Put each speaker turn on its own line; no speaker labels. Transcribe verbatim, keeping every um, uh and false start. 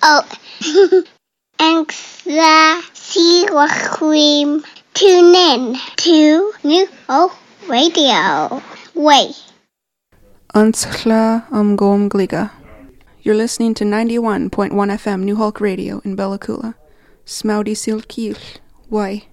Oh, Angsa Siwachwim. Tune in to New Hope Radio. Way.
Antsla am Gom Gliga. You're listening to ninety-one point one F M New Hulk Radio in Bella Coola. Smoudy Silkil. Why?